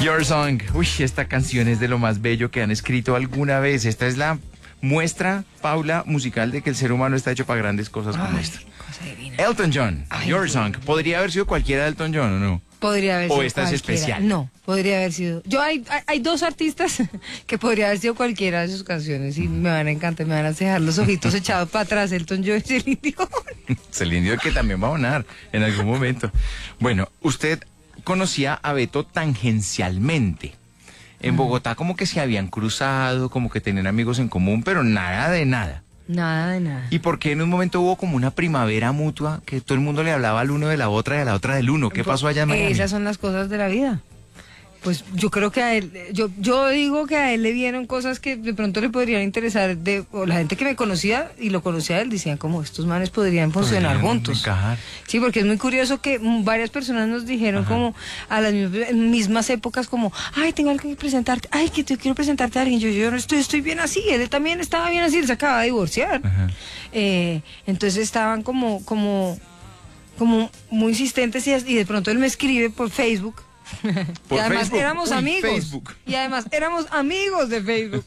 Your Song. Uy, esta canción es de lo más bello que han escrito alguna vez. Esta es la muestra, Paula, musical de que el ser humano está hecho para grandes cosas como esta. Cosa divina. Elton John, Ay, Your Dios. Song. ¿Podría haber sido cualquiera de Elton John o no? Podría haber ¿O sido esta es cualquiera. especial? No, podría haber sido. Hay dos artistas que podría haber sido cualquiera de sus canciones y me van a encantar, me van a dejar los ojitos echados para atrás. Elton John y Celine Dion. Celine Dion, que también va a sonar en algún momento. Bueno, usted conocía a Beto tangencialmente. En Bogotá como que se habían cruzado, como que tenían amigos en común, pero nada de nada. Nada de nada. ¿Y por qué en un momento hubo como una primavera mutua que todo el mundo le hablaba al uno de la otra y a la otra del uno? ¿Qué pasó allá en Miami? Esas son las cosas de la vida. Pues yo creo que a él, yo digo que a él le vieron cosas que de pronto le podrían interesar, o la gente que me conocía y lo conocía a él decían como estos manes podrían funcionar Podrían juntos. encajar. Sí, porque es muy curioso que varias personas nos dijeron como a las mismas épocas como, ay, tengo algo que presentarte, ay, que te quiero presentarte a alguien, yo no estoy bien así, él también estaba bien así, él se acaba de divorciar. Ajá. Entonces estaban como muy insistentes y de pronto él me escribe por Facebook. Por y además Facebook. éramos Uy, amigos. Facebook. Y además éramos amigos de Facebook.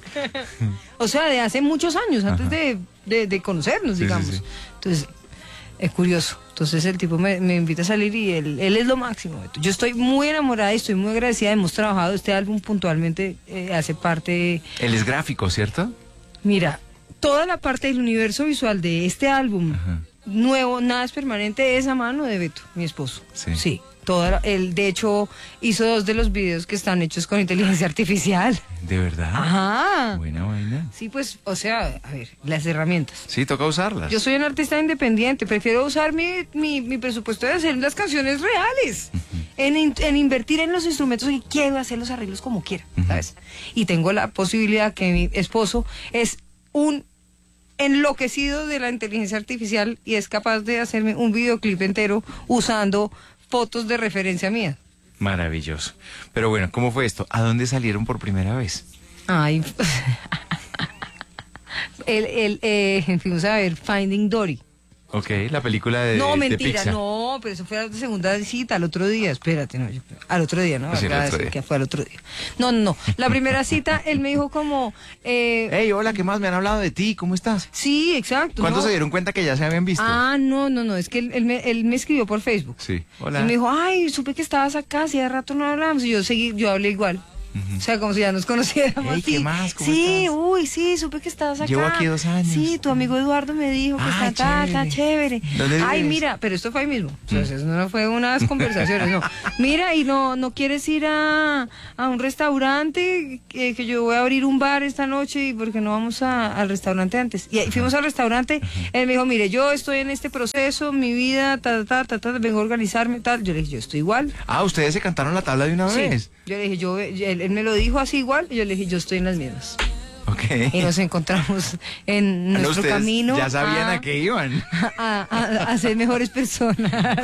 O sea, de hace muchos años, antes de conocernos, Sí, digamos. sí, sí. Entonces, es curioso. Entonces el tipo me invita a salir y él es lo máximo. Yo estoy muy enamorada y estoy muy agradecida. Hemos trabajado este álbum puntualmente, hace parte. Él es gráfico, ¿cierto? Mira, toda la parte del universo visual de este álbum nuevo, nada es permanente, es a mano de Beto, mi esposo. Sí. Él de hecho hizo 2 de los videos que están hechos con inteligencia artificial. ¿De verdad? Ajá. Buena vaina. Sí, pues, o sea, a ver, las herramientas. Sí, toca usarlas. Yo soy un artista independiente, prefiero usar mi presupuesto de hacer las canciones reales, en invertir en los instrumentos y quiero hacer los arreglos como quiera, ¿sabes? Y tengo la posibilidad que mi esposo es un enloquecido de la inteligencia artificial y es capaz de hacerme un videoclip entero usando fotos de referencia mía. Maravilloso. Pero bueno, ¿cómo fue esto? ¿A dónde salieron por primera vez? Ay, fuimos a ver Finding Dory. Ok, la película de No, de mentira, Pixar. no, pero eso fue la segunda cita, al otro día, espérate, no, al otro día, ¿no? Sí, al Acaba de otro decir día. que fue al otro día. No, la primera cita, él me dijo como, Hey, hola, ¿qué más? Me han hablado de ti, ¿cómo estás? sí, exacto. ¿Cuándo no. se dieron cuenta que ya se habían visto? No, es que él me escribió por Facebook. Sí, Y hola. me dijo, ay, supe que estabas acá, hace rato no hablamos, y yo hablé igual. O sea, como si ya nos conociéramos. Ey, ¿qué más? ¿Cómo sí, estás? uy, sí, supe que estabas acá. Llevo aquí 2 años. Sí, tu amigo Eduardo me dijo que Ah, está chévere. ¿Dónde Ay, vives? mira, pero esto fue ahí mismo. O sea, eso no fue unas conversaciones, no. Mira, y no quieres ir a un restaurante, que yo voy a abrir un bar esta noche y porque no vamos al restaurante antes. Y ahí fuimos al restaurante, él me dijo, mire, yo estoy en este proceso, mi vida, vengo a organizarme, tal. Yo le dije, yo estoy igual. Ah, ustedes se cantaron la tabla de una Sí. vez. Yo le dije, él me lo dijo así igual, y yo le dije, yo estoy en las mismas. Ok. Y nos encontramos en Bueno, nuestro ustedes camino ya sabían a qué iban. a ser mejores personas,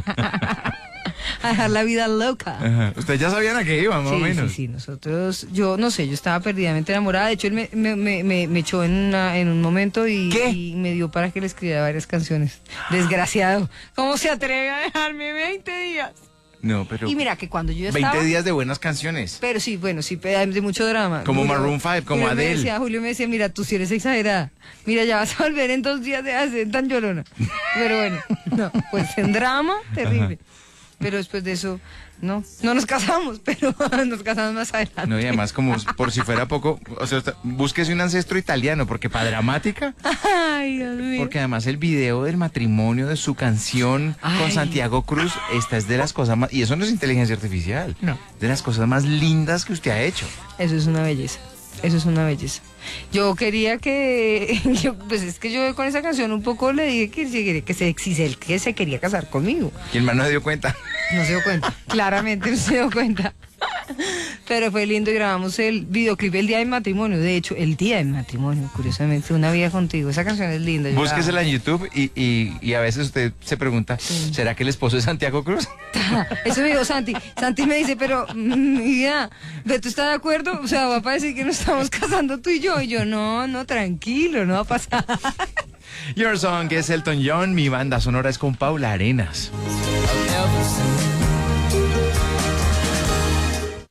a dejar la vida loca. Ajá. Ustedes ya sabían a qué iban, más o menos. Sí, nosotros, yo no sé, yo estaba perdidamente enamorada, de hecho él me echó en un momento ¿Qué? y me dio para que le escribiera varias canciones. Desgraciado, ¿cómo se atreve a dejarme 20 días? No, pero Y mira que cuando yo 20 estaba... días de buenas canciones. Pero sí, bueno, sí, de mucho drama. Como Maroon 5, como Adele. Julio me decía, mira, tú sí eres exagerada. Mira, ya vas a volver en 2 días de hacer tan llorona. Pero bueno, no, pues en drama, terrible. Pero después de eso, no nos casamos, pero nos casamos más adelante. No, y además como por si fuera poco, o sea, búsquese un ancestro italiano, porque para dramática, Ay, Dios mío. porque además el video del matrimonio de su canción con Ay. Santiago Cruz, esta es de las cosas más, y eso no es inteligencia artificial, No. de las cosas más lindas que usted ha hecho. Eso es una belleza. Eso es una belleza. Yo quería que, pues es que yo con esa canción un poco le dije que se quería casar conmigo. Y el man no se dio cuenta. No se dio cuenta, claramente no se dio cuenta. Pero fue lindo y grabamos el videoclip el día del matrimonio. De hecho, el día del matrimonio, curiosamente, Una vida contigo. Esa canción es linda. yo Búsquesela en YouTube y a veces usted se pregunta, ¿será que el esposo es Santiago Cruz? Eso me dijo Santi. Santi me dice, pero mi vida, ¿tú estás de acuerdo? O sea, va a parecer que nos estamos casando tú y yo. Y yo, no, tranquilo, no va a pasar. Your Song, que es Elton John, mi banda sonora es con Paula Arenas.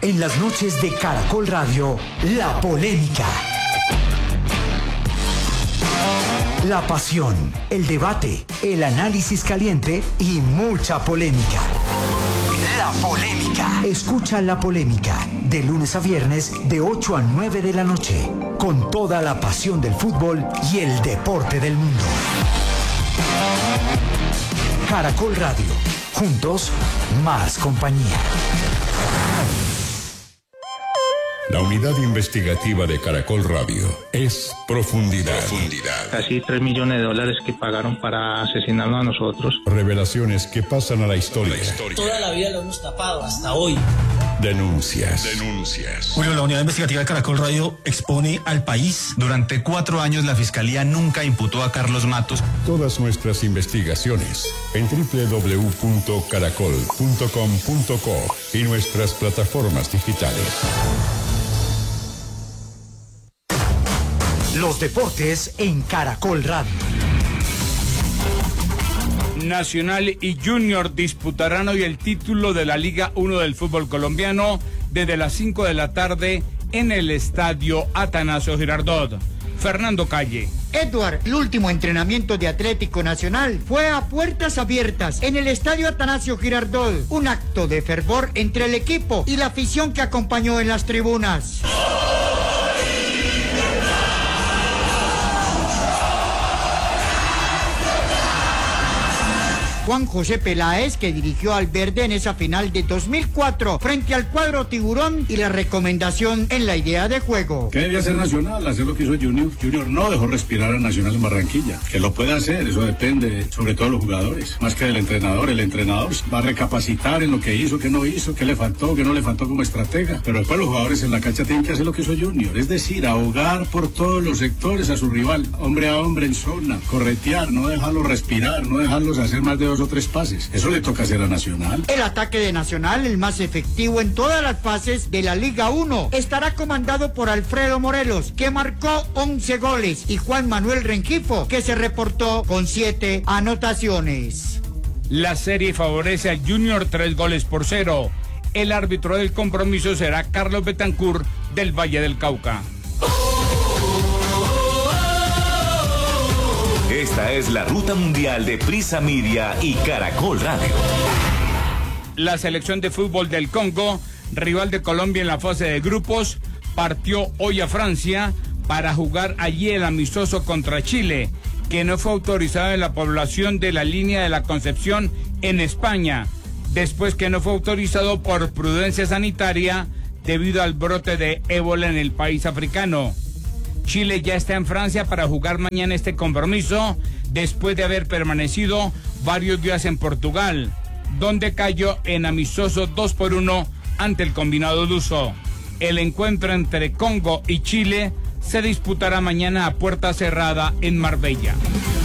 En las noches de Caracol Radio, la polémica. La pasión, el debate, el análisis caliente y mucha polémica. La polémica. Escucha La Polémica de lunes a viernes de 8 a 9 de la noche, con toda la pasión del fútbol y el deporte del mundo. Caracol Radio. Juntos, más compañía. La unidad investigativa de Caracol Radio es Profundidad. Casi $3 millones que pagaron para asesinarnos a nosotros. Revelaciones que pasan a la historia. Toda la vida lo hemos tapado, hasta hoy. Denuncias. Julio, la unidad investigativa de Caracol Radio expone al país. Durante 4 años la Fiscalía nunca imputó a Carlos Matos. Todas nuestras investigaciones en www.caracol.com.co y nuestras plataformas digitales. Los deportes en Caracol Radio. Nacional y Junior disputarán hoy el título de la Liga 1 del fútbol colombiano desde las 5 de la tarde en el estadio Atanasio Girardot. Fernando Calle. Edward, el último entrenamiento de Atlético Nacional fue a puertas abiertas en el estadio Atanasio Girardot. Un acto de fervor entre el equipo y la afición que acompañó en las tribunas. Juan José Peláez, que dirigió al Verde en esa final de 2004 frente al cuadro Tiburón, y la recomendación en la idea de juego. ¿Qué debe hacer Nacional? Hacer lo que hizo Junior. Junior no dejó respirar a Nacional en Barranquilla. Que lo pueda hacer, eso depende sobre todo de los jugadores, más que del entrenador. El entrenador va a recapacitar en lo que hizo, qué no hizo, qué le faltó, qué no le faltó como estratega. Pero después los jugadores en la cancha tienen que hacer lo que hizo Junior, es decir, ahogar por todos los sectores a su rival, hombre a hombre en zona, corretear, no dejarlos respirar, no dejarlos hacer más de 2 o 3 pases. Eso le toca hacer a Nacional. El ataque de Nacional, el más efectivo en todas las fases de la Liga 1, estará comandado por Alfredo Morelos, que marcó 11 goles, y Juan Manuel Rengifo, que se reportó con 7 anotaciones. La serie favorece al Junior 3-0. El árbitro del compromiso será Carlos Betancourt del Valle del Cauca. Esta es la ruta mundial de Prisa Media y Caracol Radio. La selección de fútbol del Congo, rival de Colombia en la fase de grupos, partió hoy a Francia para jugar allí el amistoso contra Chile, que no fue autorizado en la población de la línea de la Concepción en España, después que no fue autorizado por prudencia sanitaria debido al brote de ébola en el país africano. Chile ya está en Francia para jugar mañana este compromiso, después de haber permanecido varios días en Portugal, donde cayó en amistoso 2-1 ante el combinado luso. El encuentro entre Congo y Chile se disputará mañana a puerta cerrada en Marbella.